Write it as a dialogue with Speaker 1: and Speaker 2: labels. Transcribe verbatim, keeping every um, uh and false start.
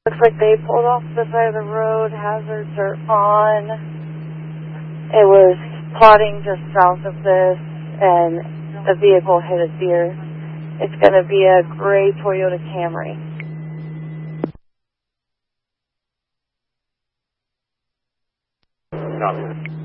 Speaker 1: Looks like they pulled off the side of the road. Hazards are on. It was plotting just south of this, and the vehicle hit a deer. It's going to be a gray Toyota Camry.
Speaker 2: Copy.